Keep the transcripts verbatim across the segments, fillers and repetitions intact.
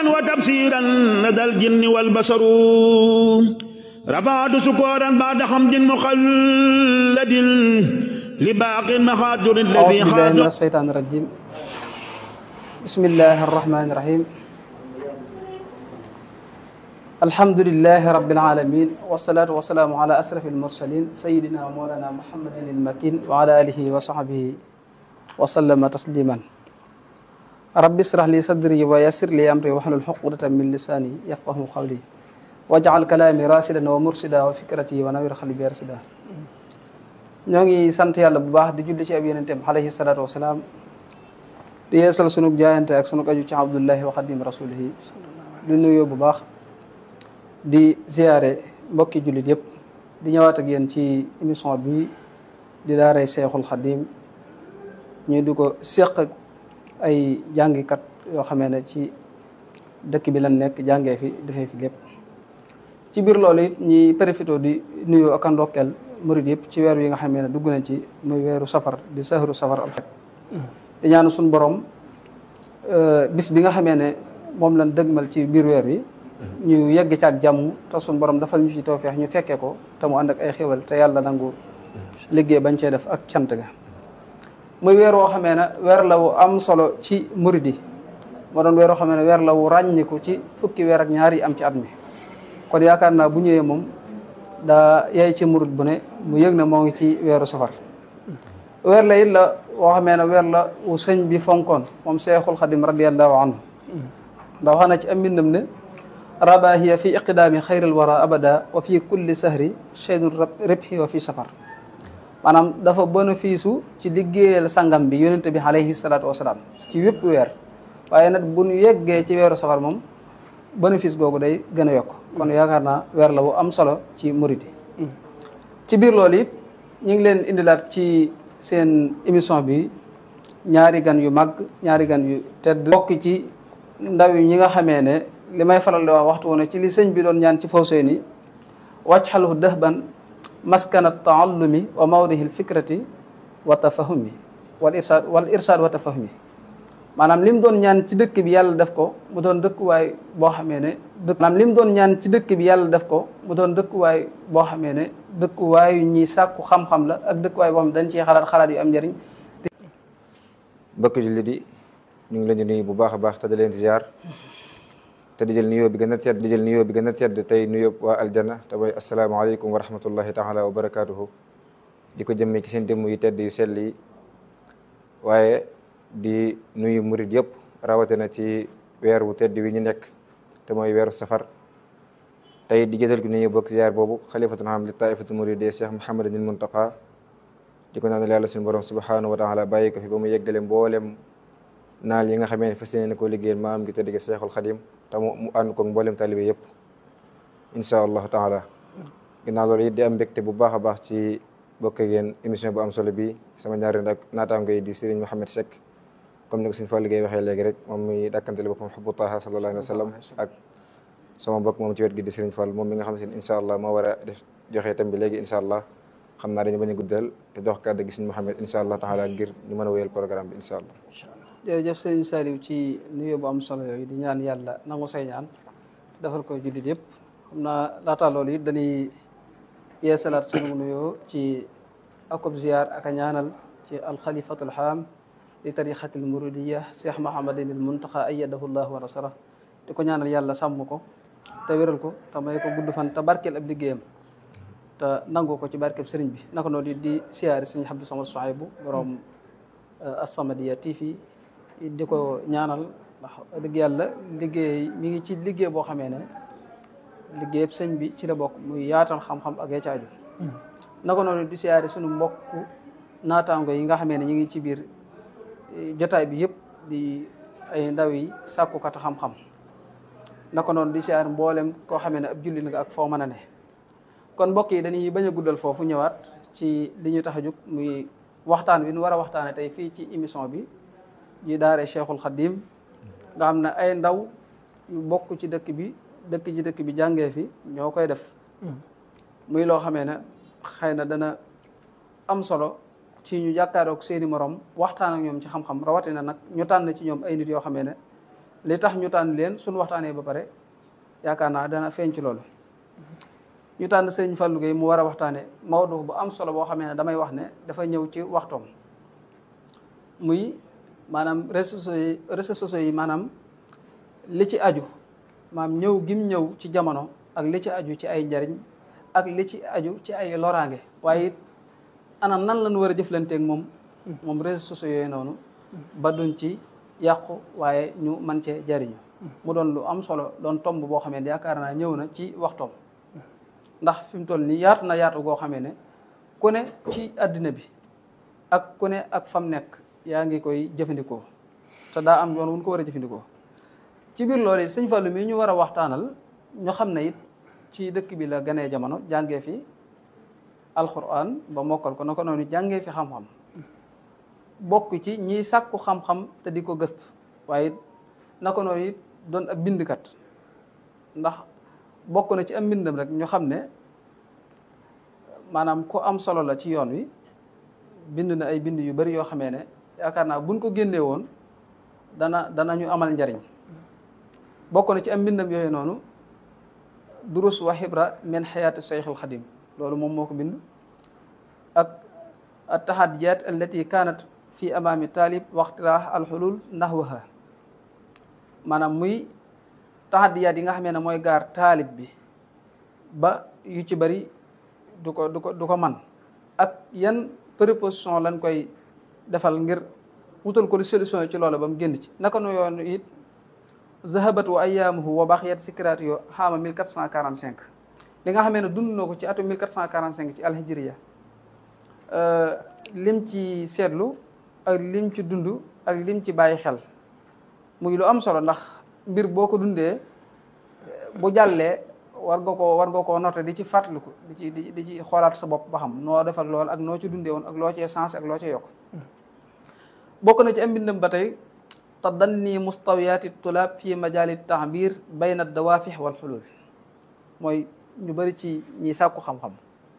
وتبصيرا لدى الجن والبشر رفعت سكورا بعد حمد مخلد لباق المهاجر الذي أعوذ بالله من الشيطان الرجيم بسم الله الرحمن الرحيم الحمد لله رب العالمين والصلاة والسلام على أشرف المرسلين سيدنا ومولانا محمد المكين وعلى آله وصحبه وسلم تسليما رب اشرح لي صدري ويسر لي أمري واحلل عقدة من لساني يفقهوا قولي واجعل كلامي راشدا ومرشدا وفكرتي ونوير قلبي أرشدا. ñoo ngi sant yàlla bu baax di julli ci ab yonenteem alayhi salaatu wasalaam di yeesal sunu jaayante ak sunu aju ci Abdullahi wa Xadim rasulihi di nuyoo bu baax di ziyaare mbokki jullit yëpp di ñëwaat ak yéen ci émission bi di daaray Seexul Xadim ñu di ko seq ak ay jàngikat yoo xamee ne ci dëkk bi lan nekk jàngee fi defee fi lépp ci biir loolu it ñi profité di nuyoo ak a ndokkeel murid yëpp ci weer yi nga xamee ne dugg nañ ci muy weeru safar di sahru safar al di ñaan suñu borom bis bi nga xamee ne moom lañ dëgmal ci biir weer wi ñu yegg ci ak jàmm te suñu borom dafal ñu ci tawfeex ñu fekkee ko te mu ànd ak ay xéwal te yàlla nangu liggéey bañ cee def ak cant ga muy weer woo xamee ne weer la wu am solo ci murid yi moo doon weer woo xamee ne weer la wu ràññiku ci fukki weer ak ñaar yi am ci at mi kon yaakaar naa bu ñëwee moom daa yaay ci murid bu ne mu yëg na moo ngi ci weeru safar weer la it la woo xamee ne weer la wu sëñ bi fonkoon moom Seexul Xadim radiallahu anhu ndax wax na ci am mbindam ne rabahiya fi iqdaami xayril wara abada wa fi kulli sahri cheynul ribhi wa fi safar maanaam dafa bénéfice ci liggéeyal sangam bi yonente bi alayhi salaatu wasalaam ci wépp weer waaye nag bu ñu yeggee ci weeru safar moom bénéfice googu day gën a yokk kon yaakaar naa weer la wu am solo ci murid yi ci biir loolu it ñu ngi leen indilaat ci seen émission bi ñaari gan yu mag ñaari gan yu tedd bokk ci ndaw yi ñi nga xamee ne li may faral di wax waxtu woon ci li sëñ bi doon ñaan ci Fawzeyni wajxalhu dahban maskana taallumi wa mawdihi lfikrati wa tafahumi wal irsaad wal irsaad wa tafahumi maanaam li mu doon ñaan ci dëkk bi yàlla def ko mu doon dëkkuwaay boo xamee ne dëkk maanaam li mu doon ñaan ci dëkk bi yàlla def ko mu doon dëkkuwaay boo xamee ne dëkkuwaayu ñi sàkku xam-xam la ak dëkkuwaay boo xam ne dañ ciy xalaat xalaat yu am njëriñ. mbokk jullit yi ñu ngi leen di nuyu bu baax a baax te di leen ziar te di jël nuyoo bi gën a tedd di jël nuyoo bi gën a tedd tey nuyoo waa aljanna te mooy asalaamaaleykum wa rahmatullahi taala wa barakaatuhu di ko jëmmee ci seen jëmm yu tedd yu sell yi waaye di nuyu murid yëpp rawatina ci weer wu tedd wi ñu nekk te mooy weeru safar tey di jëtal ko nuyu bokk ziar boobu xalifatul aam li taifatul muridiyya Cheikh Mouhamadul Muntaqa di ko ñaanal yàlla suñu borom subhanahu wa taala bàyyi ko fi ba mu yeggale mboolem naal yi nga xamee ne fas yéene ko liggéeyal maam gi tedd gi Cheikhul Xadim te mu ànd ko mboolem talibe yëpp insha allahu taala ginnaaw loolu it di am mbégte bu baax a baax ci bokk ak yéen émission bu am solo bi sama ñaari nag naataango yi di Serigne Mouhamed Seck comme ni ko suñu fa liggéey waxee léegi rek moom muy dàkkantele boppam Hubbu Taha sallallahu alayhi wa sallam ak sama bokk moom ci wet gi di Serigne Fall moom mi nga xam ne insha allah moo war a def joxe tam bi léegi insha allah xam naa dañu bañ a guddal te jox kàddu gi suñu Mouhamed insha allah taala ngir ñu mën a wéyal programme bi insha allah. jërëjëf Serigne Saliou ci nuyoo bu am solo yooyu di ñaan yàlla nangu say ñaan defal ko jullit yëpp xam naa laataa loolu it dañuy yeesalaat sunu nuyoo ci akob ziar ak a ñaanal ci alxalifatul haam li tariqatil muridiyya Cheikh Mouhamadinil Muntaqa ayyadahu llahu wa nasara di ko ñaanal yàlla sàmm ko te wéral ko te may ko gudd fan te barkeel ab liggéeyam te nangu ko ci barkeb sëriñ bi naka noonu di siyaare sëriñ Abdou Samad Souhaïbou borom As-Samadiyya T V di ko ñaanal ndax dëgg yàlla liggéey mi ngi ci liggéey boo xamee ne liggéey sëñ bi ci la bokk muy yaatal xam-xam ak ya caaju naka noonu di siyaare sunu mbokk naataango yi nga xamee ne ñu ngi ci biir jotaay bi yëpp di ay ndaw yi sàkkukat xam-xam naka noonu di siyaare mboolem koo xamee ne ab jullit nga ak foo mën a ne kon mbokk yi dañuy bañ a guddal foofu ñëwaat ci li ñu tax a jóg muy waxtaan wi ñu war a waxtaane tey fii ci émission bi ji daare Cheikhul Khadim nga xam ne ay ndaw yu bokk ci dëkk bi dëkk ci dëkk bi jàngee fi ñoo koy def muy loo xamee ne xëy na dana am solo ci ñu jàkkaaroog seeni morom waxtaan ak ñoom ci xam-xam rawatina nag ñu tànn ci ñoom ay nit yoo xamee ne li tax ñu tànn leen suñu waxtaanee ba pare yaakaar naa dana feeñ ci loolu. ñu tànn sëriñ Fallou Gueye mu war a waxtaane mawdu bu am solo boo xamee ne damay wax ne dafa ñëw ci waxtoom muy maanaam réseaux sociaux yi réseaux sociaux yi maanaam li ci aju maanaam ñëw gim ñëw ci jamono ak li ci aju ci ay njariñ ak li ci aju ci ay loraange waaye it ana nan lañu war a jëflanteeg moom moom réseaux sociaux yooyu noonu ba duñ ci yàqu waaye ñu man cee jariñu mu doon lu am solo doon tomb boo xamee ne yaakaar naa ñëw na ci waxtoom ndax fi mu toll nii yaatu na yaatu goo xamee ne ku ne ci àddina bi ak ku ne ak fam nekk yaa ngi koy jëfandikoo te daa am yoon wuñ ko war a jëfandikoo ci biir loolu it sëñ Fallou mii ñu war a waxtaanal ñu xam ne it ci dëkk bi la ganee jamono jàngee fi alxuraan ba mokkal ko na ko noonu jàngee fi xam-xam bokk ci ñiy sàkku xam-xam te di ko gëstu waaye it na ko noonu it doon ab bindkat ndax bokk na ci am mbindam rek ñu xam ne maanaam ku am solo la ci yoon wi bind na ay bind yu bari yoo xamee ne yaakaar naa buñ ko génnee woon dana dana ñu amal njariñ bokk na ci am mbindam yooyu noonu durus wa xibra min xayaati Seyxul Xadim loolu moom moo ko bind ak at tahadiyat allati kanat fi amaami taalib waxtiraax alxulul nahwaha maanaam muy tahadiyaat yi nga xamee ne mooy gaar taalib bi ba yu ci bari du ko du ko du ko man ak yan préposition lañ koy defal ngir wutal ko li solution ci loolu ba mu génn ci naka nu yoon it zahabat wa ayaamuhu wa baqiyat sikraat yo xaama mille quatre cent quarante cinq li nga xamee ne dund na ko ci atum mille quatre cent quarante cinq ci alhijriya lim ci seetlu ak lim ci dund ak lim ci bàyyi xel muy lu am solo ndax mbir boo ko dundee bu jàllee war nga koo war nga koo noté di ci fàttaliku di ci di di ci xoolaat sa bopp ba xam noo def ak lool ak noo ci dundee woon ak loo cee sens ak loo cee yokk bokk na ci am mbindam ba tey tadanni mustawiyaati tulaab fi majaali taabir bayna dawaafix wal xulul mooy ñu bari ci ñi sàkku xam-xam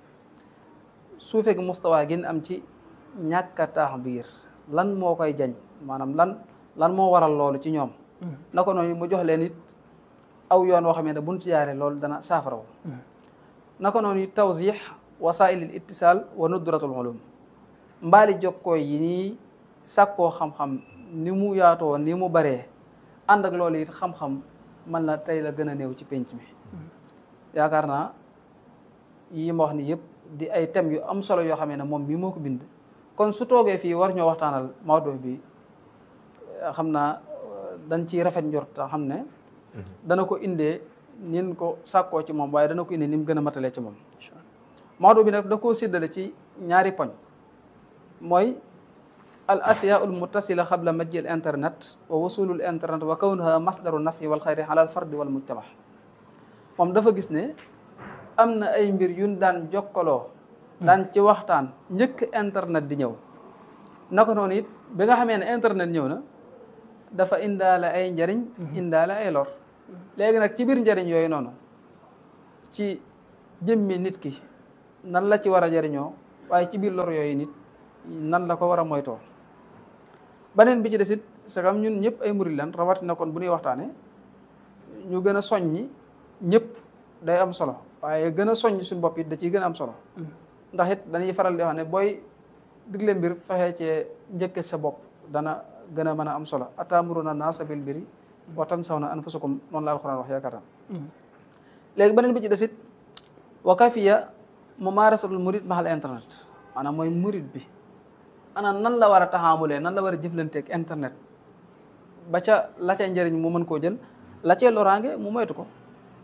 su fekk mustawaa gin am ci ñàkk a taabir lan moo koy jañ maanaam lan lan moo waral loolu ci ñoom na ko noonu mu jox leen it aw yoon woo xamee ne buñ ci jaaree loolu dana saafaraw na ko noonu it tawsix wasailil ittisal wa nudratul ulum mbaali jokkoo yi nii sàkkoo xam-xam ni mu yaatoo ni mu baree ànd ak loolu it xam-xam man la tey la gën a néew ci penc mi yaakaar naa yi ma wax ni yëpp di ay thèmes yu am solo yoo xamee ne moom mii moo ko bind kon su toogee fii war ñoo waxtaanal mawdu bi xam naa dañ ciy rafet njort ta xam ne dana ko indee nin ko sàkkoo ci moom waaye dana ko indee ni mu gën a matalee ci moom mawdu bi nag da koo séddale ci ñaari poñ mooy al asiyaul muttasila xabla majjil internet wa wusulul internet wa kawnuha masdaru nafi wal xayri ala al fardi wal mujtama moom dafa gis ne am na ay mbir yun daan jokkaloo daan ci waxtaan njëkk internet di ñëw naka noonu it bi nga xamee ne internet ñëw na dafa indaale ay njariñ indaale ay lor léegi nag ci biir njariñ yooyu noonu ci jëmmi nit ki nan la ci war a jariñoo waaye ci biir lor yooyu nit nan la ko war a moytoo beneen bi ci desit sagam ñun ñëpp ay murid lan rawatina kon bu ñuy waxtaane ñu gën a soññi ñëpp day am solo waaye gën a soññ suñu bopp it da ciy gën a am solo ndax it dañuy faral di wax ne booy digle mbir fexee cee njëkke sa bopp dana gën a mën a am solo atamuruna naasa bil birri wa tansawna anfusakum noonu la alxuraan wax yaakaar naa léegi beneen bi ci desit wa kafiya mumaarasatul murid mahal internet maanaam mooy murid bi ana nan la war a taxaamulee nan la war a jëflanteeg internet ba ca la cay njëriñ mu mën koo jël la cay loraange mu moytu ko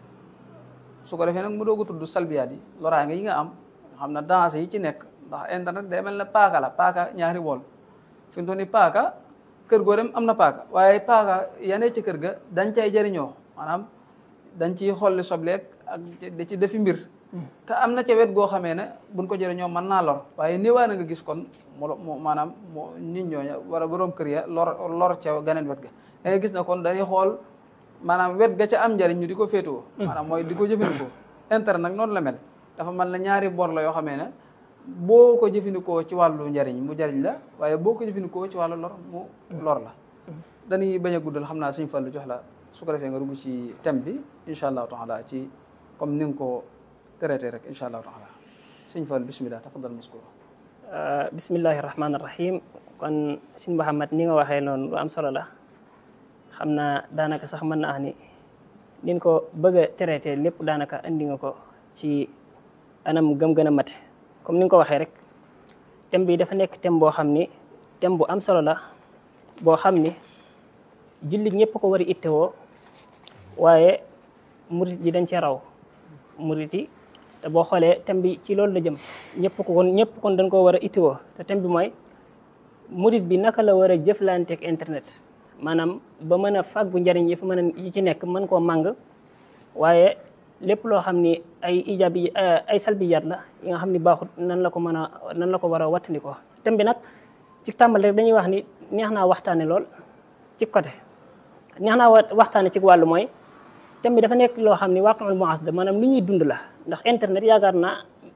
su ko defee nag mu doog a tudd salbiyaat yi loraange yi nga am xam na danger yi ci nekk ndax internet day mel ne paaka la paaka ñaari bool fi mu toll nii paaka kër goo dem am na paaka waaye paaka yanee ci kër ga dañ cay jëriñoo maanaam dañ ciy xolli sobleeg ak da ci defi mbir te am na ca wet goo xamee ne buñ ko jëriñoo mën naa lor waaye néewaa na nga gis kon mu maanaam mu nit ñooña war a borom kër ya lor lor ca ganeen wet ga da ngay gis ne kon dañuy xool maanaam wet ga ca am njariñ ñu di ko féetewoo maanaam mooy di ko jëfandikoo internet nag noonu la mel dafa mel na ñaari bor la yoo xamee ne boo ko jëfandikoo ci wàllu njariñ mu jariñ la waaye boo ko jëfandikoo ci wàllu lor mu lor la dañuy bañ a guddal xam naa Sëñ Fallu jox la su ko defee nga dugg ci thème bi incha allahu taala ci comme ni nga ko traité rek incha allahu taala Sëñ Fallu bismillah tafaddal maskur. bismillahi rahmaani rahim. kon Sëñ Mouhamed ni nga waxee noonu lu am solo la xam naa daanaka sax mën naa ni niñ ko bëgg a traité lépp daanaka andi nga ko ci anam gëm gën a mate comme ni nga ko waxee rek thème bi dafa nekk thème boo xam ni thème bu am solo la boo xam ni jullit ñëpp ko war a ittewoo waaye murit yi dañ cee raw murit yi te boo xoolee thème bi ci loolu la jëm ñëpp ko kon ñëpp kon dañ koo war a ittewoo te thème bi mooy murit bi naka la war a jëflanteeg internet maanaam ba mën a fàggu njariñ yi fi mën a yi ci nekk mën koo màng waaye lépp loo xam ni ay ijaab yi ay salbiyaat la yi nga xam ni baaxut nan la ko mën a nan la ko war a wattandikoo thème bi nag ci tàmbali rek dañuy wax ni neex naa waxtaane lool ci côté neex naa waxtaane ci wàllu mooy thème bi dafa nekk loo xam ni waaqul mu'as da maanaam lu ñuy dund la ndax internet yaakaar naa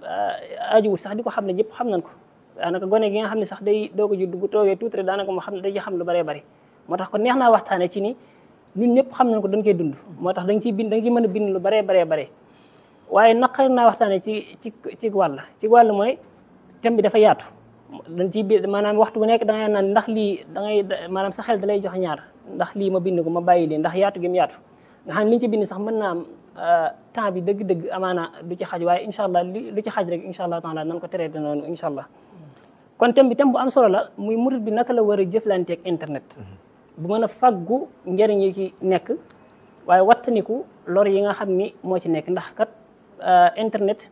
ajuwul sax di ko xam ne ñëpp xam nañ ko daanaka gone gi nga xam ne sax day doog a judd bu toogee tuuti rek daanaka moo xam ne day xam lu bëree bëri moo tax kon neex naa waxtaane ci ni ñun ñëpp xam nañ ko dañ koy dund moo tax da nga ciy bind da nga ciy mën a bind lu bëree bëree bëri waaye naqar naa waxtaane ci ci ci wàll ci wàll mooy thème bi dafa yaatu dañ ciy bind maanaam waxtu bu nekk da ngay naan ndax lii da ngay maanaam sa xel da lay jox ñaar ndax lii ma bind ko ma bàyyi lii ndax yaatu gi mu yaatu nga xam ne li ñu ci bind sax mën naa am temps bi dëgg-dëgg amaana du ci xaj waaye incha allah li lu ci xaj rek incha allah taala nan ko traité noonu incha allah kon thème bi thème bu am solo la muy murit bi naka la war a jëflanteeg internet bu mën a faggu njëriñ yi ci nekk waaye wattaniku lor yi nga xam ni moo ci nekk ndax kat internet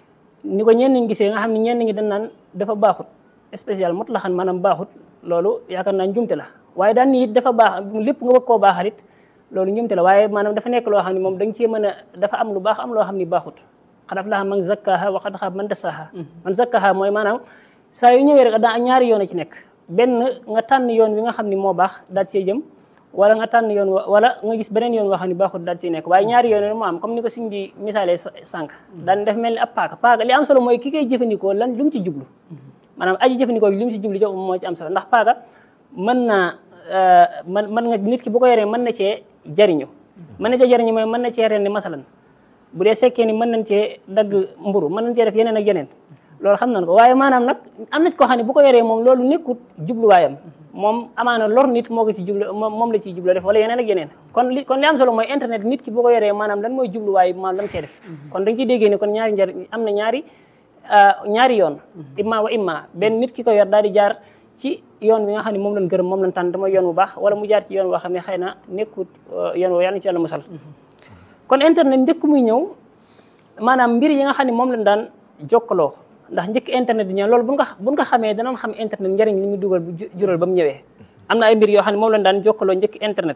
ni ko ñenn ñi gisee nga xam ne ñenn ñi dañ naan dafa baaxut spécial mot la xam maanaam baaxut loolu yaakaar naa njumte la waaye daan ni it dafa baax lépp nga bëgg koo baaxal it loolu njumte la waaye maanaam dafa nekk loo xam ne moom da nga cee mën a dafa am lu baax am loo xam ni baaxut xad aflaha man zakkaha wa qad xaaba man dassaha man zakkaha mooy maanaam saa yu ñëwee rek daa ñaari yoon a ci nekk benn nga tànn yoon wi nga xam ni moo baax daal cee jëm wala nga tànn yoon wala nga gis beneen yoon woo xam ni baaxut daal ciy nekk waaye ñaari yoon moo am comme ni ko suñ bi misaalee sànq daan def mel ni ab paaka paaka li am solo mooy ki koy jëfandikoo lan lu mu ci jublu maanaam aji jëfandikoo li mu ci jublu jo moo ci am solo ndax paaka mën naa man mën nga nit ki bu ko yoree mën na cee jariñu mën na cee jariñu mooy mën na cee rendi masalan bu dee sekkee ni mën nañ cee dagg mburu mën nañ cee def yeneen ak yeneen loolu xam nañ ko waaye maanaam nag am na ci koo xam ne bu ko yoree moom loolu nekkut jubluwaayam moom amaana lor nit moo ko ci jublu moom la ciy jublu def wala yeneen ak yeneen kon li kon li am solo mooy internet nit ki bu ko yoree maanaam lan mooy jubluwaay maanaam lan cee def kon dañ ciy déggee ne kon ñaari njariñ am na ñaari ñaari yoon imma wa imma benn nit ki ko yor daal di jaar ci yoon bi nga xam ne moom lañ gërëm moom lañ tànn damay yoon bu baax wala mu jaar ci yoon boo xam ne xëy na nekkut yoon woo yàlla na ci yàlla musal kon internet njëkk muy ñëw maanaam mbir yi nga xam ne moom lañ daan jokkaloo ndax njëkk internet bi ñëw loolu buñ ko buñ ko xamee danañ xam internet njëriñ li ñu dugal bu jural ba mu ñëwee am na ay mbir yoo xam ne moom lañ daan jokkaloo njëkk internet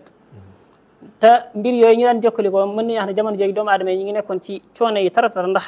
te mbir yooyu ñu daan jokkalikoo mën nañu wax ne jamono jooju doomu aadama yi ñu ngi nekkoon ci coono yi taratar ndax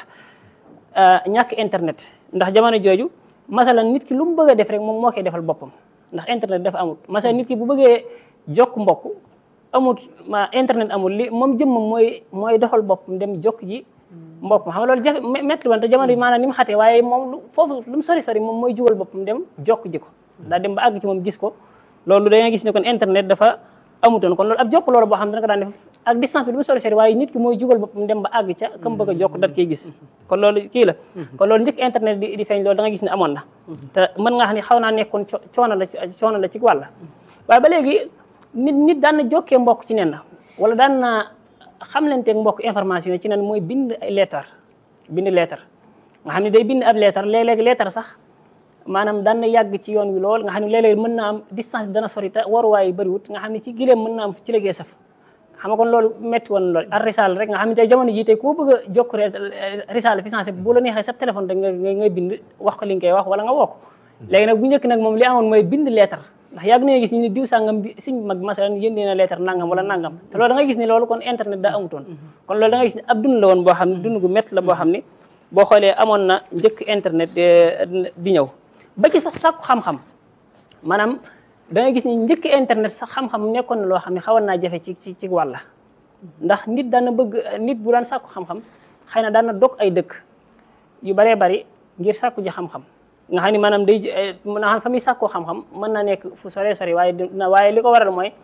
ñàkk internet ndax jamono jooju masalan nit ki lu mu bëgg a def rek moom moo koy defal boppam ndax internet dafa amut masalan nit ki bu bëggee jokk mbokk amut ma internet amul li moom jëmmam mooy mooy doxal boppam dem jokk ji mbokk ma xam nga loolu jafe métti woon te jamono yi maanaam ni mu xatee waaye moom lu foofu lu mu sori sori moom mooy jugal boppam dem jokk ji ko daa dem ba àgg ci moom gis ko loolu da nga gis ne kon internet dafa amutoon kon loolu ab jokk loolu boo xam ne dana ko daan def ak distance bi lu mu sori sori waaye nit ki mooy jugal boppam dem ba àgg ca kam bëgg a jokk dat koy gis kon loolu kii la kon loolu njëkk internet di di feeñ loolu da nga gis ne amoon na te mën nga xam ne xaw naa nekkoon coono la coono la ci wàll waaye ba léegi nit nit daan na jokkee mbokk ci nen na wala daan na xamlanteeg mbokk information yi ci nen mooy bind ay leetar bind leetar nga xam ne day bind ab leetar léeg-léeg leetar sax maanaam daan na yàgg ci yoon wi lool nga xam ne léeg-léeg mën naa am distance bi dana sori te waruwaay bëriwut nga xam ne ci gileem mën naa am ci liggéey saf xam nga kon loolu métti woon loolu ar risal rek nga xam ne tey jamono jii tey koo bëgg a jokk risal fi sensé bu la neexee sa téléphone rek nga ngay bind wax ko li nga koy wax wala nga woo ko léegi nag bu njëkk nag moom li amoon mooy bind leetar ndax yàgg na gis ñu ne diw sàngam bi siñ mag masalan yéndee na leetar nangam wala nangam te loolu da ngay gis ne loolu kon internet daa amutoon kon loolu da ngay gis ne ab dund la woon boo xam ne dund gu métti la boo xam ne boo xoolee amoon na njëkk internet di ñëw ba ci sax sàkku xam-xam maanaam da ngay gis ni njëkk internet sax xam-xam nekkoon na loo xam ne xawoon naa jafe ci ci ci wàlla ndax nit daan na bëgg nit bu daan sàkku xam-xam xëy na daan na dog ay dëkk yu baree bari ngir sàkku ji xam-xam nga xam ne maanaam day na xam fa muy sàkkoo xam-xam mën naa nekk fu sore sori waaye waaye li ko waral mooy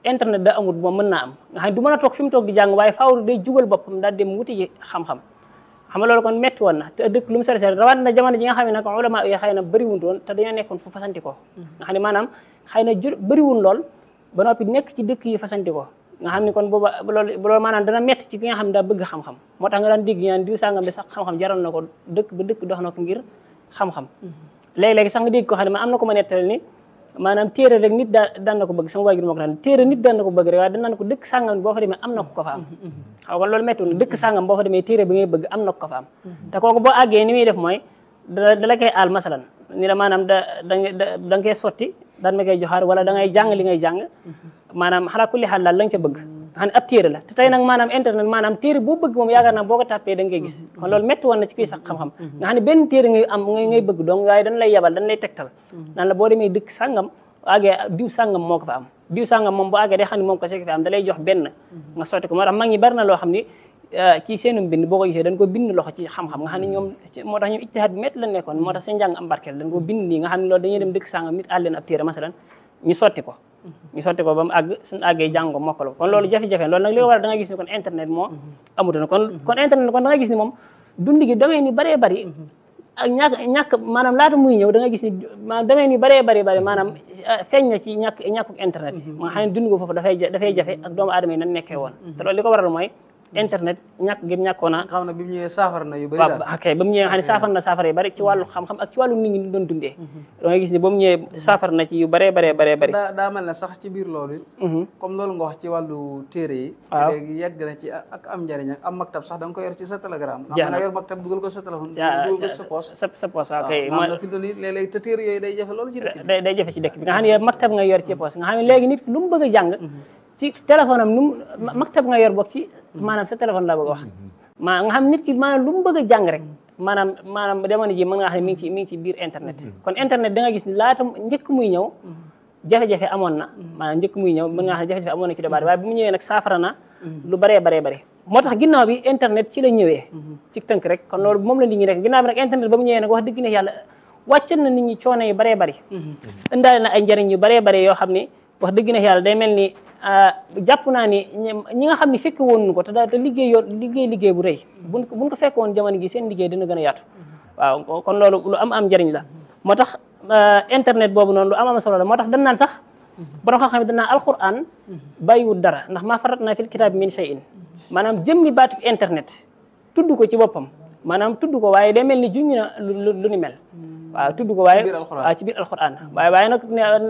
internet da amul moom mën naa am nga xam ne du mën a toog fi mu toog di jàng waaye faaw day jugal boppam daal dem wuti ji xam-xam xam nga loolu kon métti woon na te dëkk lu mu sori sori rawat na jamono ji nga xam ne nag ulama yi xëy na bëriwul woon te dañoo nekkoon fu fasanti ko nga xam ne maanaam xëy na jur bëriwul lool ba noppi nekk ci dëkk yi fasanti ko nga xam ne kon booba loolu loolu maanaam dana métti ci ki nga xam ne daa bëgg xam-xam moo tax nga daan dégg ñaan diw sàngam bi sax xam-xam jaral na ko dëkk ba dëkk dox na ko ngir xam-xam léegi-léegi sax nga dégg ko xam ne ma am na ko ma nettali ni maanaam téere rek nit daa daan na ko bëgg sama waajur moo ko daan téere nit daan na ko bëgg rek waaye danaan ko dëkk sàngam boo fa demee am na ko ko fa am xaw kon loolu méttiwul dëkk sàngam boo fa demee téere bi ngay bëgg am na ko ko fa am te kooku boo àggee ni muy def mooy da da la koy aal masalan ni la maanaam da da da nga koy sotti daan ma koy joxaar wala da ngay jàng li ngay jàng maanaam xalaa kulli xaal daal la nga ca bëgg xam ne ab téere la te tey nag maanaam internet maanaam téere boo bëgg moom yaakaar naa boo ko tàppee da nga koy gis kon loolu métti woon na ci kii sax xam-xam nga xam ne benn téere ngay am ngay ngay bëgg donc waaye dañ lay yabal dañ lay tegtal naan la boo demee dëkk sàngam àggee diw sàngam moo ko fa am diw sàngam moom bu àggee day xam ne moom ko seki fa am da lay jox benn nga sotti ko moo tax mag ñi bari na loo xam ni ci seenum bind boo ko gisee dañ ko bind loxo ci xam-xam nga xam ne ñoom moo tax ñoom ijtihaad bu métti la nekkoon moo tax seen njàng am barkeel dañ ko bind nii nga xam ne loolu dañuy dem dëkk sàngam nit àl leen ab téere masalan ñu sotti ko ñu sotti ko ba mu àgg suñu àggee jàng ko mokkal ko kon loolu jafe-jafe loolu nag li ko waral da nga gis ni kon internet moo amutoon kon kon internet kon da nga gis ni moom dund gi domaine yi bëree bëri ak ñàkk ñàkk maanaam laata muy ñëw da nga gis ni maanaam domaine yi bëree bëri bëri maanaam feeñ na ci ñàkk ñàkkuk internet ma nga xam ne dund ko foofu dafay dafay jafe ak doomu aadama yi nan nekkee woon te loolu li ko waral mooy internet ñàkk gi ñàkkoon a xam na bi mu ñëwee saafara na yu bëri waaw ok ba mu ñëwee nga xam ne saafara na saafara yu bëri ci wàllu xam-xam ak ci wàllu nit ñi doon dundee da nga gis ni ba mu ñëwee saafara na ci yu bëree bëree bëree bëri daa daa mel ne sax ci biir loolu it comme loolu nga wax ci wàllu téere yi léegi yegg na ci ak am njëriñ ak am maktab sax da nga ko yor ci sa télégramme am nga yor maktab dugal ko sa téléphone dugal ko sa poche sa sa poche waaw kay na fi doon léeg-léeg te téere yooyu day jafe loolu ci dëkk bi day jafe ci dëkk bi nga xam ne maktab nga yor ci poche nga xam ne léegi nit lu mu bëgg a jàng ci téléphone am nu mu maktab nga yor bokk ci maanaam sa téléphone laa bëgg a wax maa nga xam nit ki maanaam lu mu bëgg a jàng rek maanaam maanaam jamono ji mën nga xam ne mi ngi ci mi ngi ci biir internet kon internet da nga gis ni laata njëkk muy ñëw jafe-jafe amoon na maanaam njëkk muy ñëw mën nga xam ne jafe-jafe amoon na ci débat waaye bu mu ñëwee nag saafara na lu baree baree bare moo tax ginnaaw bi internet ci la ñëwee ci tënk rek kon loolu moom la nit ñi rek ginnaaw bi nag internet ba mu ñëwee nag wax dëgg ne yàlla wàccal na nit ñi coono yu baree bari indaale na ay njëriñ yu baree bare yoo xam ni wax dëgg ne yàlla day mel ni jàpp naa ni ñi nga xam ne fekk woon ko te daal te liggéey yoo liggéey liggéey bu rëy buñ ko buñ ko fekk woon jamono gi seen liggéey dina gën a yaatu waaw kon loolu lu am am njëriñ la moo tax internet boobu noonu lu am am solo la moo tax dañ naan sax borom xam-xam dañ naan alquran bàyyiwul dara ndax maa farat naa fil kitaab min shay'in maanaam jëmmi baatu internet tudd ko ci boppam maanaam tudd ko waaye day mel ni juñ na lu ni mel waaw tudd ko waaye waaw ci biir alquran waaye waaye nag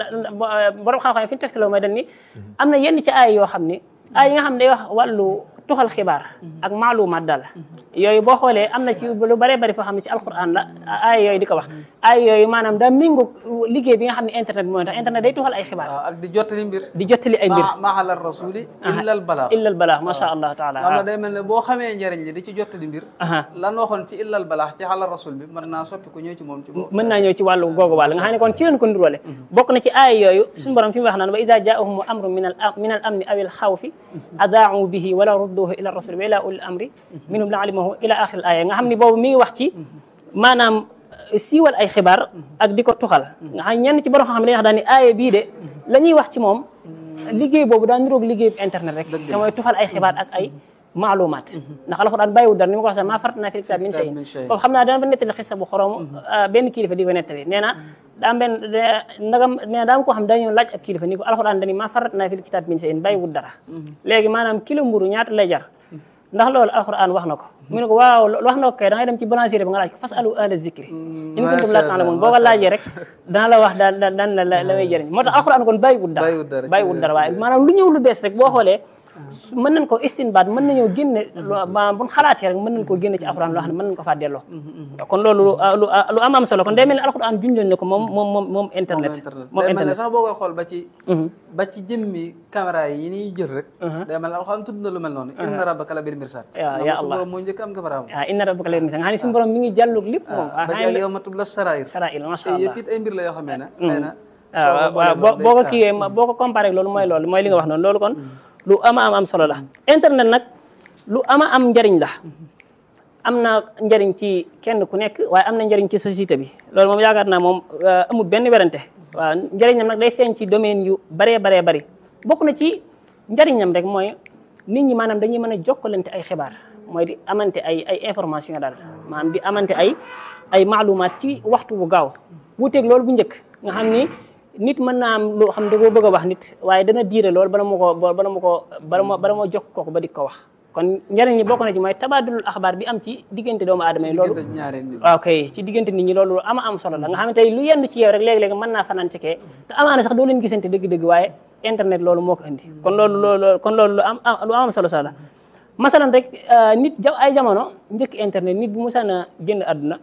borom xam-xam fi ñu tegtaloo mooy dañ ni am na yenn ci aay yoo xam ni aay yi nga xam ne day wax wàllu tuxal xibaar ak maalumaat daal yooyu boo xoolee am na ci lu bëree bëri foo xam ne ci alquran la aay yooyu di ko wax aay yooyu maanaam daa méngoo liggéey bi nga xam ne internet bi mooy tax internet day tuxal ay xibaar ak di jottali mbir di jottali ay mbir maaxalal rasuli illal balaax illal balaax macha allah taala am na day mel ne boo xamee njëriñ li di ci jottali mbir lan waxoon ci illal balaax ci xalal rasul bi mën naa soppi ko ñëw ci moom ci boobu mën naa ñëw ci wàllu googu wàll nga xam ne kon ci leen ko nduróole bokk na ci aay yooyu suñu borom fi mu wax naan wa iza jaahum amru min al min al amni aw al xawfi adaau bihi wala rudduhu ila rasul wa ila ulil amri minhum la alimahu ila axir al aya nga xam ne boobu mi ngi wax ci maanaam siiwal ay xibaar ak di ko tuxal nga xam ñenn ci borom xam ne dañuy wax daal ni aaya bii de la ñuy wax ci moom liggéey boobu daa niroog liggéey internet rek te mooy tuxal ay xibaar ak ay maalumaat ndax alxuraan bàyyiwul dara ni ma ko waxee maa faratnaa fil kitaabi min shay'in foofu xam naa dana ba nettali xissa bu xorom benn kilifa di ko nettali nee na daa benn ndagam nee na daam koo xam dañoo laaj ak kilifa ni ko alxuraan dani maa faratnaa fil kitaabi min shay'in bàyyiwul dara léegi maanaam kilo mburu ñaata lay jar ndax loolu alxuraan wax na ko mu ne ko waaw wax na ko kay da ngay dem ci boulangerie bi nga laaj ko fas alu ahla zikri in kuntum laa ta'lamuun boo ko laajee rek dana la wax daan daan la la lay jëriñ moo tax alxuraan kon bàyyiwul dara bàyyiwul dara waaye maanaam lu ñëw lu bees rek boo xoolee mën nañ ko istinbaat mën nañoo génne maanaam buñ xalaatee rek mën nañ koo génne ci alxuraan loo xam ne mën nañ ko faa delloo kon loolu lu lu am am solo kon day mel ni alxuraan junjoon ne ko moom moom moom moom internet moom day mel ne sax boo koy xool ba ci ba ci jëmmi caméra yi ni jël rek day mel ne alxuraan tudd na lu mel noonu inna rabbaka la bil mirsad ya Allah borom moo njëkk am caméra waaw inna rabbaka la bil mirsad nga xam ne suñu borom mi ngi jàllug lépp moom ba ci yow ma tub la sarair sarair masha Allah yëpp it ay mbir la yoo xamee ne xëy na waaw waaw boo ko kiiwee boo ko comparé ak loolu mooy loolu mooy li nga wax noonu loolu kon lu ama am am solo la internet nag lu ama am njariñ la am na njariñ ci kenn ku nekk waaye am na njariñ ci société bi loolu moom yaakaar naa moom amul benn werante waaw njariñam nag day feeñ ci domaine yu baree baree bari bokk na ci njariñam rek mooy nit ñi maanaam dañuy mën a jokkalante ay xibaar mooy di amante ay ay information daal maanaam di amante ay ay maalumaat ci waxtu bu gaaw wuuteeg loolu bu njëkk nga xam ni nit mën naa am loo xam ne da koo bëgg a wax nit waaye dana diire lool bala ma ko bala ma ko bala ma bala ma jokk kooku ba di ko wax kon njëriñ li bokk na ci mooy tabaadulul axbaar bi am ci diggante doomu aadama yi loolu waaw kay ci diggante nit ñi loolu ama am solo la nga xam ne tey lu yenn ci yow rek léegi-léegi mën naa fanaan ci kee te amaana sax doo leen gisante dëgg-dëgg waaye internet loolu moo ko indi kon loolu loolu kon loolu lu am lu am solo solo la masalan rek nit ay jamono njëkk internet nit bu musaan a génn àdduna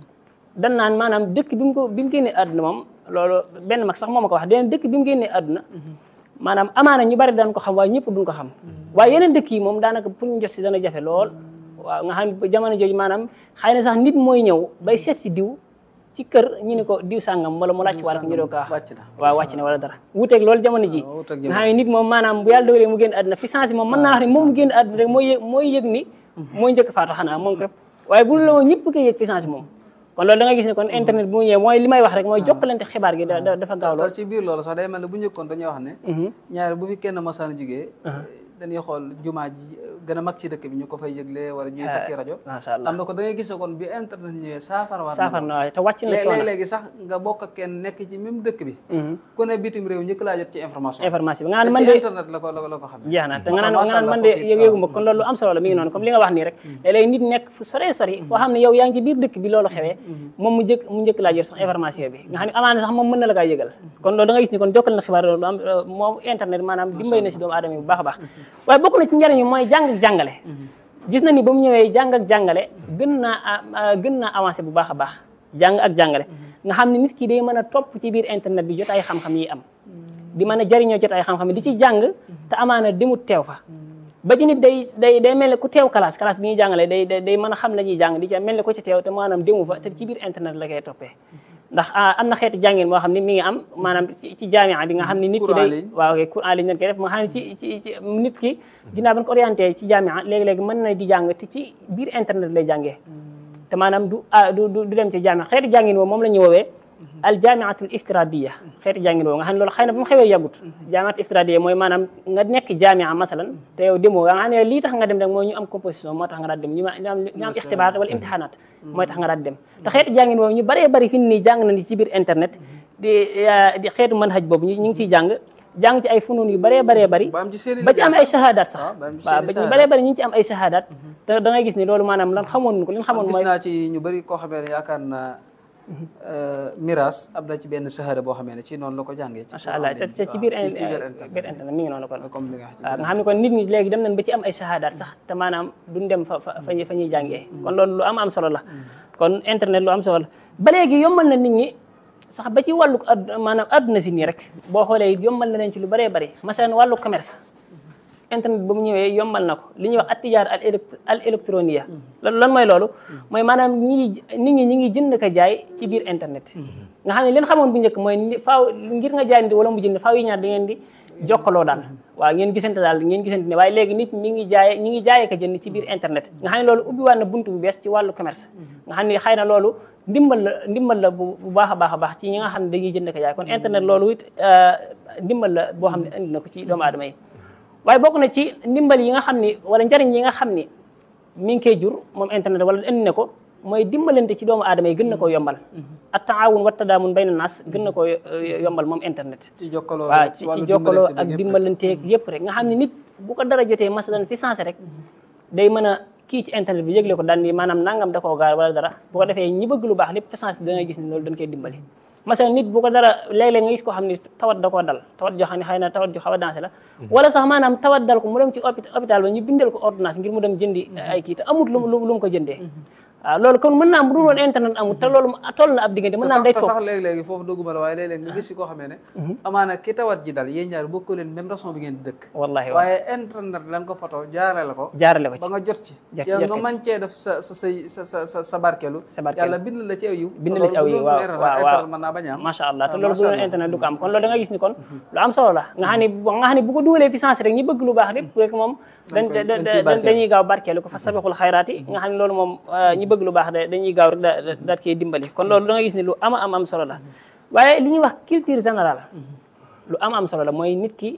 dan naan maanaam dëkk bi mu ko bi mu génnee àdduna moom loolu benn mag sax moo ma ko wax den dëkk bi mu génnee àdduna maanaam amaana ñu bari daan ko xam waaye ñëpp duñ ko xam waaye yeneen dëkk yi moom daanaka pour ñu jot si dana jafe lool waaw nga xam jamono jooju maanaam xëy na sax nit mooy ñëw bay seet si diw ci kër ñu ne ko diw sàngam wala mu laaj wala ko ñu doo ko wax waaw wàcc na wala dara wuuteeg loolu jamono ji nga xam ne nit moom maanaam bu yàlla dogalee mu génn àdduna fi sens moom mën naa wax ne moom mu génn àdduna rek mooy yëg mooy yëg ni mooy njëkk faatu xanaa moom képp waaye bu la woon ñëpp koy yëg fi sens moom kon loolu da nga gis ne kon internet bu mu ñëwee mooy li may wax rek mooy jokkalante xibaar gi dafa gaaw lool ci biir loolu sax day mel ne bu njëkkoon dañuy wax ne ñaari bu fi kenn mosaan jógee dañuy xool jumaa ji gën a mag ci dëkk bi ñu ko fay yëgle wala ñuy takki rajo am na ko da ngay gis ne kon bi internet ñëwee saafara war saafara na waaye te wàcc na léeg-léegi sax nga bokk ak kenn nekk ci même dëkk bi ku ne bitim réew njëkk laa jot ci information information bi nga naan man de internet la ko la ko xam jeex na te nga naan nga naan man de yëgeegu ma kon loolu am solo la mi ngi noonu comme li nga wax nii rek léeg-léegi nit nekk fu sore sori foo xam ne yow yaa ngi ci biir dëkk bi loolu xewee moom mu njëkk mu njëkk laa jot sax information bi nga xam ne amaana sax moom mën na la kaa yëgal kon loolu da nga gis ni kon jokkal na xibaar loolu am moom internet maanaam dimbali na si doomu aadama yi bu baax a baax waaye bokk na ci njëriñ mooy jàng ak jàngale gis na ni ba mu ñëwee jàng ak jàngale gën naa gën naa avancé bu baax a baax jàng ak jàngale nga xam ne nit ki day mën a topp ci biir internet bi jot ay xam-xam yi am di mën a jëriñoo jot ay xam-xam yi di ci jàng te amaana demut teew fa ba ci nit day day day mel ne ku teew classe classe bi ñuy jàngale day day mën a xam la ñuy jàng di ci mel ne ko ci teew te maanaam demu fa te ci biir internet la koy toppee ndax am na xeeti jàngin moo xam ne mi ngi am maanaam ci jaamia bi nga xam ne nit ki day waaw cours en ligne lañ koy def nga xam ne ci ci ci nit ki ginnaaw ba ñu ko orienté ci jaamia léegi-léegi mën na di jàng te ci biir internet lay jàngee te maanaam du du du dem ci jaamia xeeti jàngin boobu moom la ñuy woowee al jaamiatul iftiradiya xeeti jàngin boobu nga xam ne loolu xëy na bu mu xewee yàggut jaamiatul iftiradiya mooy maanaam nga nekk jaamia masalan te yow demoo nga xam ne lii tax nga dem rek mooy ñu am composition moo tax nga daal dem ñu am ñu am ixtibaar wala imtixaanaat mooy tax nga daal dem te xeeti jàngin boobu ñu bëree bëri fi nii jàng nañ ci biir internet di di xeetu manhaj boobu ñu ngi ciy jàng jàng ci ay funun yu bëree bëree bëri ba ci am ay shahadaat sax waaw ba ñu bëree bëri ñu ngi ci am ay shahadaat te da ngay gis ni loolu maanaam lan xamoon ko li ñu xamoon mooy gis naa ci ñu bëri koo xamee ne yaakaar naa Miras am na ci benn shahada boo xamee ne ci noonu la ko jàngee macha allah te ci biir biir internet mi ngi noonu kon comme li nga waaw nga xam ne kon nit ñi léegi dem nañ ba ci am ay shahadaat sax te maanaam duñ dem fa fa fa ñuy jàngee kon loolu lu am am solo la kon internet lu am solo la ba léegi yombal na nit ñi sax ba ci wàllu maanaam adduna si nii rek boo xoolee yombal na leen ci lu bëree bëri masalan wàllu commerce internet ba mu ñëwee yombal na ko li ñuy wax attijaar al électronia loolu lan mooy loolu mooy maanaam ñi ngi nit ñi ñi ngi jënd ka jaay ci biir internet nga xam ne leen xamoon bu njëkk mooy faaw ngir nga jaay nit wala mu jënd faaw yi ñaar da ngeen di jokkaloo daal waaw ngeen gisante daal ngeen gisante ne waaye léegi nit ñi ngi jaaye ñi ngi jaayee ka jënd ci biir internet nga xam ne loolu ubbi waat na buntu bu bees ci wàllu commerce nga xam ne xëy na loolu ndimbal la ndimbal la bu baax a baax a baax ci ñi nga xam ne dañuy jënd ka jaay kon internet loolu it ndimbal la boo xam ne indi na ko ci doomu aadama yi waaye bokk na ci ndimbal yi nga xam ni wala njariñ yi nga xam ni mi ngi koy jur moom internet wala indi na ko mooy dimbalante ci doomu aadama yi gën na koo yombal at taawun wa tadaamun bayna naas gën na koo yombal moom internet waaw ci ci jokkaloo ak dimbalanteeg yëpp rek nga xam ne nit bu ko dara jotee masalan fi sensé rek day mën a kii ci internet bi yëgle ko daan ni maanaam nangam da koo gaar wala dara bu ko defee ñi bëgg lu baax lépp fi sensé da ngay gis ni loolu dañ koy dimbali masalan nit bu ko dara léeg-léeg nga gis koo xam ne tawat da koo dal tawat joo xam ne xëy na tawat ju xaw a dansé la wala sax maanaam tawat dal ko mu dem ci hôpital ba ñu bindal ko ordonnance ngir mu dem jëndi ay kii te amut lu lu mu ko jëndee waaw loolu kon mën naa am bu dul woon internet amul te loolu toll na ab diggante mën naa am day toog sax léegi-léegi foofu dogguma la waaye léeg-léeg nga gis si koo xamee ne amaana ki tawat ji dal yéen ñaar bokkoo leen même raison bi ngeen dëkk wallahi waaye internet lan ko photo jaarale ko jaarale ko ci ba nga jot ci yow nga mën cee def sa sa say sa sa sa sa barkeelu yàlla bind la ci aw yiw bind la ci aw yiw waaw waaw mën naa bañ a am macha allah te loolu bu doon internet du ko am kon loolu da nga gis ni kon lu am solo la nga xam ne nga xam ne bu ko dugalee fi sens rek ñi bëgg lu baax lépp rek moom dañuy gaaw barkeelu ko fa sabixul xayraat yi nga xam ne loolu moom ñi bëgg lu baax dañuy gaaw rek da daat cee dimbali kon loolu da nga gis ni lu ama am am solo la waaye li ñuy wax culture générale lu ama am solo la mooy nit ki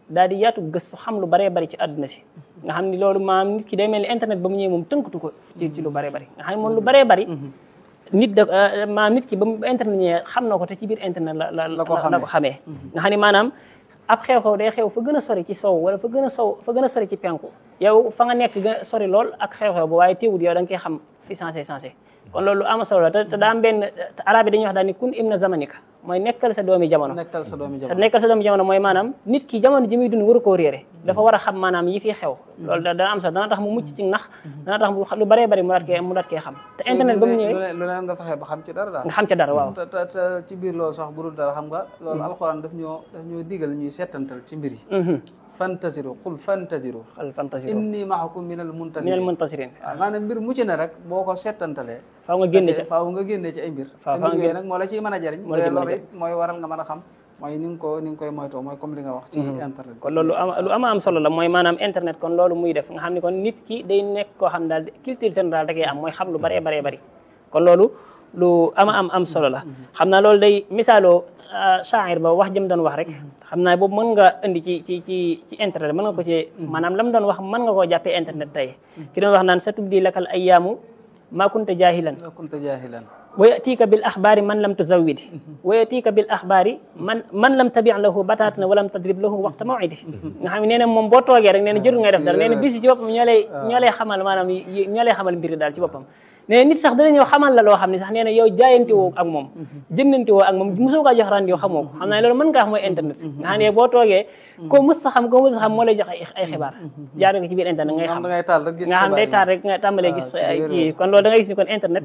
daal di yaatu gëstu xam lu baree bari ci àdduna si nga xam ni loolu maanaam nit ki day mel ni internet ba mu ñëwee moom tënkatu ko ci ci lu baree bari nga xam ne moom lu baree bari nit da maanaam nit ki ba mu internet ñëwee xam na ko te ci biir internet la la la ko xamee nga xam ne maanaam ab xew-xew day xew fa gën a sori ci sow wala fa gën a sow fa gën a sori ci penku yow fa nga nekk gën a sori lool ak xew-xew ba waaye teewul yow da nga koy xam fi sensé sensé kon loolu ama solo la te te daa am benn arab yi dañuy wax daal ni kun ibna zamanika mooy nekkal sa doomi jamono nekkal sa doomi sa jamono nekkal sa doomi jamono mooy maanaam nit ki jamono ji muy dund waru koo réere dafa war a xam maanaam yi fi xew loolu da dana am sax dana tax mu mucc ci nax dana tax mu lu baree bari mu daat kee mu daat kee xam te internet ba mu ñëwee lu ne nga fexe ba xam ci dara daal nga xam ca dara waaw te te te ci biir loolu sax bu dul dara xam nga loolu alxuraan daf ñoo daf ñoo digal ñuy settantal ci mbir yi fantasiru xul fantasiru xal fantasiru inni maakum minal muntasirin minal muntasirin waaw maanaam mbir mu ci ne rek boo ko settantalee faaw nga génne ci faaw nga génne ci ay mbir faaw te nga mbir yooyu nag moo la ciy mën a jariñ moo la ciy mën a loolu it mooy waral nga mën a xam mooy ni nga ko ni nga koy moytoo mooy comme li nga wax ci internet kon loolu am lu ama am solo la mooy maanaam internet kon loolu muy def nga xam ne kon nit ki day nekk koo xam daal culture générale da koy am mooy xam lu baree baree bari kon loolu lu ama am am solo la xam naa loolu day misaaloo shaa'ir ba wax jëm doon wax rek xam naa boobu mën nga indi ci ci ci ci internet mën nga ko ci maanaam lam doon wax mën nga koo jàppee internet tey ki doon wax naan sa tubdi lakal ayyaamu maa kunta jaahilan maa kunta jaahilan wa yatiika bil axbaari man lam tuzawwidi wa yatiika bil axbaari man man lam tabi lahu bataatan wa lam tadrib lahu waqta maw'idi nga xam ne nee na moom boo toogee rek nee na jërul ngay def dara nee na bis yi ci boppam ñoo lay ñoo lay xamal maanaam ñoo lay xamal mbiri daal ci boppam nee nit sax dana ñëw xamal la loo xam ne sax nee na yow jaayante woo ak moom jëndante woo ak moom mosoo kaa jox rendez-vous xamoo ko xam naa loolu mën ngaa xam mooy internet nga xam ne boo toogee koo mës sa xam koo mës sa xam moo lay jox ay xibaar jaare ko ci biir internet ngay xam nga xam day taal rek nga tàmbalee gis kii kon loolu da ngay gis ni kon internet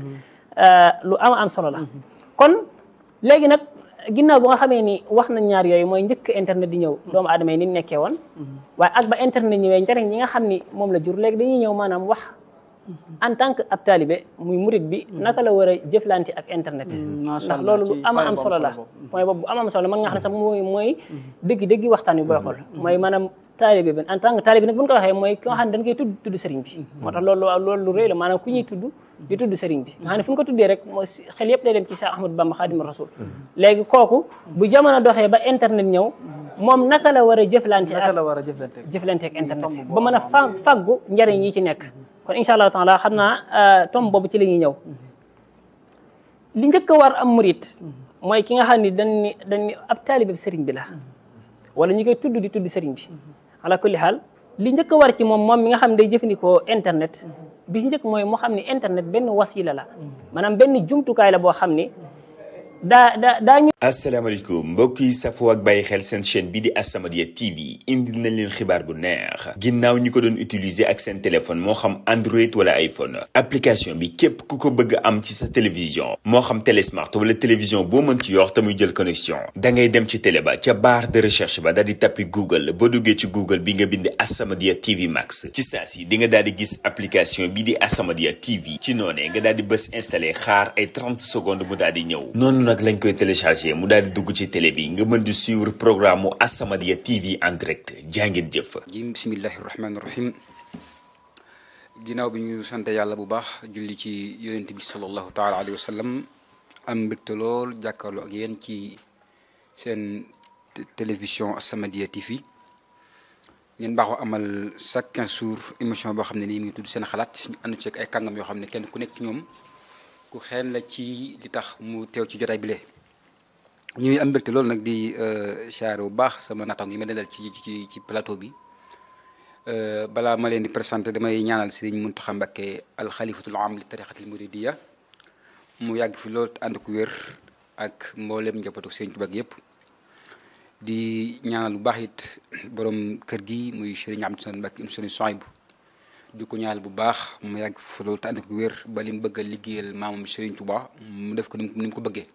lu am am solo la kon léegi nag ginnaaw bu nga xamee ni wax nañ ñaar yooyu mooy njëkk internet di ñëw doomu aadama yi ni nekkee woon waaye ak ba internet ñëwee njëriñ ñi nga xam ni moom la jur léegi dañuy ñëw maanaam wax en tant que ab taalibe muy murid bi naka la war a jëflante ak internet ndax loolu lu ama am solo la mooy boobu bu ama am solo la mën nga xam ne sax mooy mooy dëgg dëgg waxtaan bi booy xool mooy maanaam taalibe bi en tant que taalibe nag bu ñu ko waxee mooy ki nga xam ne dañ koy tudd tudd sëriñ bi moo tax loolu loolu lu rëy la maanaam ku ñuy tudd di tudd sëriñ bi nga xam ne fu ñu ko tuddee rek mooy xel yëpp day dem ci Cheikh Ahmadou Bamba Khadimu Rasul léegi kooku bu jamono doxee ba internet ñëw moom naka la war a jëflante ak jëflante ak internet ba mën a fa faggu njëriñ yi ci nekk kon incha allahu taala xam naa tomb boobu ci la ñuy ñëw li njëkk a war am murit mooy ki nga xam ni dañ ni dañ ni ab taalibe sëriñ bi la wala ñi koy tudd di tudd sëriñ bi ala kulli xaal li njëkk a war ci moom moom mi nga xam ne day jëfandikoo internet bi ci njëkk mooy moo xam ni internet benn wasila la maanaam benn jumtukaay la boo xam ni daa daa daa ñu. asalaamaaleykum mbokk yi safoo ak bàyyi xel seen chaîne bi di As-Samadiyya T V indil nañ leen xibaar bu neex ginnaaw ñi ko doon utiliser ak seen téléphone moo xam Android wala iPhone application bi képp ku ko bëgg am ci sa télévision moo xam télé smart wala télévision boo mën ci yor te muy jël connexion da ngay dem ci télé ba ca barre de recherche ba daal di tappi Google boo duggee ci Google bi nga bind As-Samadiyya T V Max ci saa si di nga daal di gis application bi di As-Samadiyya T V ci noonee nga daal di bës installé xaar ay trente secondes mu daal di ñëw noonu nag lañ koy téléchargé mu daal di dugg ci télé bi nga mën di suivre programme mu As-Samadiyya T V en direct jàngeen jëf. bismillahi rahmaani rahim ginnaaw bi ñu sant yàlla bu baax julli ci yonent bi sallallahu taala alayhi wa sallam am mbégte lool jàkkaarloo ak yéen ci seen télévision As-Samadiyya T V ngeen baaxoo amal chaque quinze jours émission boo xam ne nii mi ngi tudd seen xalaat ñu ànd ci ay kàngam yoo xam ne kenn ku nekk ñoom ku xeen la ci li tax mu teew ci jotaay bi lee ñuy am mbégte loolu nag di siyaare bu baax sama naataango yi ma dalal ci ci ci plateau bi balaa ma leen di présenté damay ñaanal Sëriñ Muntaxa Mbakke alxalifatul am li tariqatil muridiyya mu yàgg fi loolu te ànd ku wér ak mboolem njabootu Sëriñ Tuubaa yëpp di ñaanal bu baax it borom kër gi muy Sëriñ Abdou Samad Mbakke Sëriñ Souhaïbou di ko ñaanal bu baax mu yàgg fi loolu te ànd ku wér ba li mu bëgg a liggéeyal maamam Sëriñ Tuubaa mu def ko ni mu ko bëggee.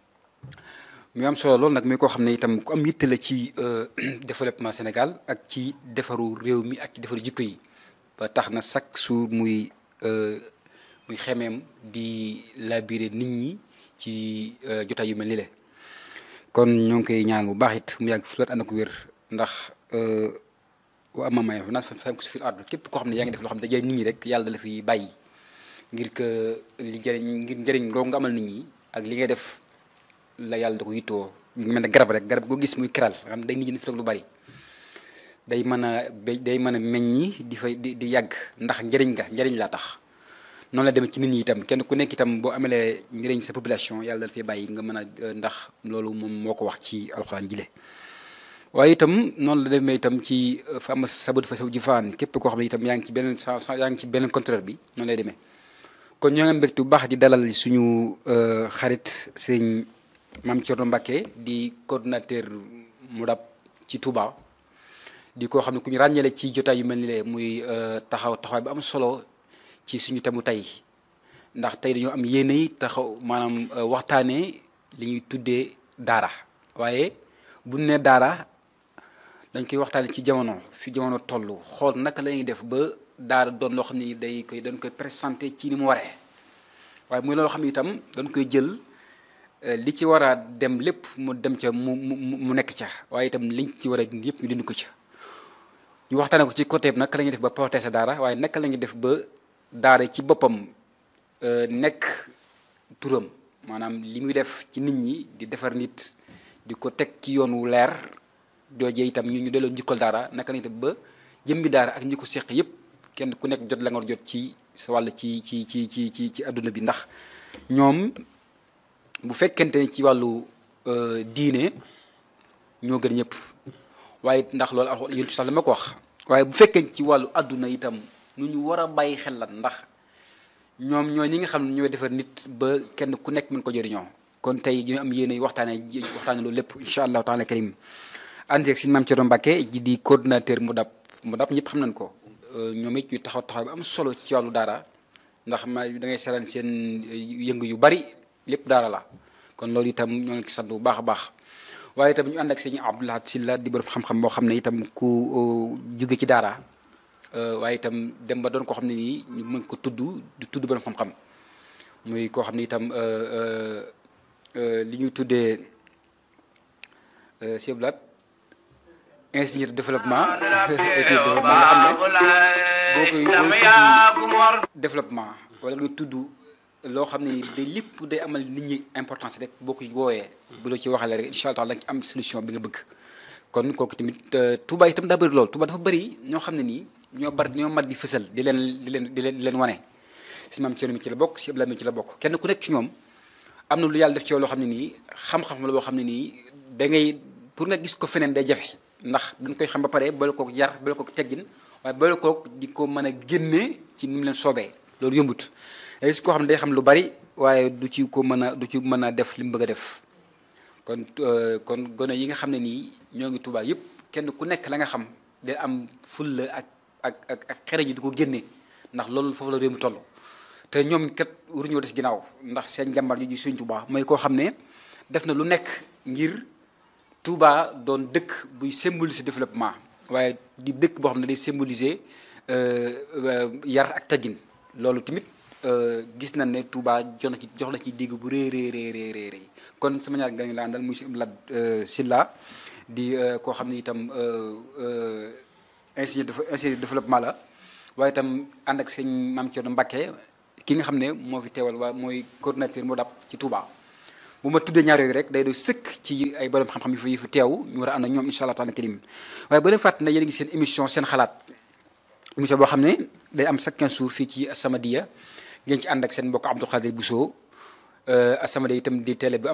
mu am solo loolu nag muy koo xam ne itam ku am yitte la ci développement Sénégal ak ci defaru réew mi ak ci defaru jikko yi ba tax na chaque jour muy muy xemeem di labiré nit ñi ci jotaay yu mel ni le kon ñoo ngi koy ñaan bu baax it mu yàgg fi loolu ànd ko wér ndax wa ama may naan fam ko si fil ard képp koo xam ne yaa ngi def loo xam ne da jëriñ nit ñi rek yàlla da la fi bàyyi ngir que li jëriñ ngir njëriñ loo nga amal nit ñi ak li ngay def la yàlla da ko yittoo mu mel ne garab rek garab goo gis muy keral nga xam day nit ñi fi toog lu bari day mën a day mën a meññi di fay di di yàgg ndax njëriñ nga njëriñ laa tax noonu la demee ci nit ñi itam kenn ku nekk itam boo amelee njëriñ sa population yàlla dafay bàyyi nga mën a ndax loolu moom moo ko wax ci alxuraan jile waaye itam noonu la demee itam ci fa am sabut fa saw jifaan képp koo xam ne itam yaa ngi ci beneen sa yaa ngi ci beneen contraire bi noonu lay demee kon ñoo ngi mbégte bu baax di dalal suñu xarit sëñ Mame Thierno Mbacké di coordonnateur Moudab ci Touba di koo xam ne ku ñu ràññale ci jotaay yu mel ni lee muy taxaw taxawaay bu am solo ci suñu temu tey ndax tey dañoo am yéene yi taxaw maanaam waxtaanee li ñuy tuddee daara waaye bu ñu nee daara dañ koy waxtaanee ci jamono fi jamono toll xool naka la ñuy def ba daara doon loo xam ne day koy dañ koy présenté ci ni mu waree waaye muy loo xam ne itam dañ koy jël li ci war a dem lépp mu dem ca mu mu mu nekk ca waaye itam liñ ci war a yëpp ñu dindi ko ca ñu waxtaanee ko ci côté bi naka la ñuy def ba protéger daara waaye naka la ñuy def ba. daara ci boppam nekk turam maanaam li muy def ci nit ñi di defar nit di ko teg ci yoon wu leer joojee itam ñu ñu delloo njukkal daara naka lañu def ba jëmmi daara ak ñi ko seq yëpp kenn ku nekk jot la nga jot ci sa wàll ci ci ci ci ci ci adduna bi ndax ñoom bu fekkente ne ci wàllu diine ñoo gën ñëpp waaye ndax loolu ak yéen sax la ma ko wax waaye bu fekkee ci wàllu adduna itam. nu ñu war a bàyyi xel la ndax ñoom ñoo ñi nga xam ne ñooy defar nit ba kenn ku nekk mën ko jëriñoo kon tey ñu am yéene waxtaane waxtaane loolu lépp incha allahu taala karim ànd ak si Mame Thierno Mbacké ji di coordonnateur Moudab Moudab ñëpp xam nañ ko ñoom it ñu taxaw taxaw bi am solo ci wàllu daara ndax ma da ngay seetaan seen yëngu yu bari lépp daara la kon loolu itam ñoo ngi sant bu baax a baax waaye itam ñu ànd ak sëñ Abdoulaye Sylla di borom xam-xam boo xam ne itam ku jóge ci daara waaye itam dem ba doon koo xam ne nii ñu mën ko tudd di tudd borom xam-xam muy koo xam ne itam li ñuy tuddee siblat ingénieur de développement ingénieur de développement nga xam ne boo koy booy tudd développement wala nga tudd loo xam ne nii day lépp day amal nit ñi importance rek boo koy woowee bu la ci waxalee rek incha allah da nga ci am solution bi nga bëgg kon kooku tamit Touba itam daa bëri loolu Touba dafa bëri ñoo xam ne nii ñoo bari ñoo mat di fësal di leen di leen di leen di leen wane si Mame Thierno mi ci la bokk si Abdoulaye mi ci la bokk kenn ku nekk ci ñoom am na lu yàlla def ci yow loo xam ne nii xam-xam la boo xam ne nii da ngay pour nga gis ko feneen day jafe ndax dañ koy xam ba pare boole kook yar boole kook teggin waaye boole kook di ko mën a génne ci ni mu leen soobee loolu yombut day gis koo xam ne day xam lu bari waaye du ci ko mën a du ci mën a def li mu bëgg a def kon kon gone yi nga xam ne nii ñoo ngi Tuubaa yëpp kenn ku nekk la nga xam day am fulla ak ak ak ak xere ji di ko génne ndax loolu foofu la réew mi toll te ñoom kat waruñoo des ginnaaw ndax seen jàmbar ji ji Sëñ Tuubaa mooy koo xam ne def na lu nekk ngir Touba doon dëkk buy symboliser développement waaye di dëkk boo xam ne day symboliser yar ak teggin loolu tamit gis nañ ne Touba jox na ci jox na ci digg bu rëy rëy rëy rëy kon sama ñaar nga la àndal muy si Abdoulaye Sylla di koo xam ne itam ingénieur de ingénieur de développement la waaye itam ànd ak sëñ Mame Thierno Mbacké ki nga xam ne moo fi teewal waa mooy coordinateur Moudab ci Touba. bu ma tuddee ñaar yooyu rek day doy sëkk ci ay borom xam-xam yu fi yu fi teew ñu war a ànd ak ñoom incha allah taala karim waaye ba leen fàttali ne yéen a ngi seen émission seen xalaat émission boo xam ne day am chaque quinze jours fii ci As-Samadiyya ngeen ci ànd ak seen mbokk Abdou Khadir Bousso As-Samadiyya itam di télé bi am